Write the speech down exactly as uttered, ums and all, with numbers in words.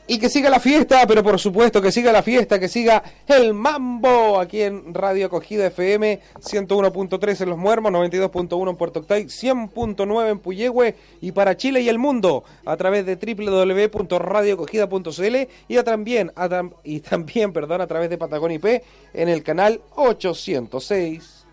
Y que siga la fiesta, pero por supuesto que siga la fiesta, que siga el mambo aquí en Radio Acogida F M, ciento uno punto tres en Los Muermos, noventa y dos punto uno en Puerto Octay, cien punto nueve en Puyehue y para Chile y el mundo a través de doble u doble u doble u punto radio acogida punto c l y a también, a, y también perdón, a través de Patagón I P en el canal ochocientos seis.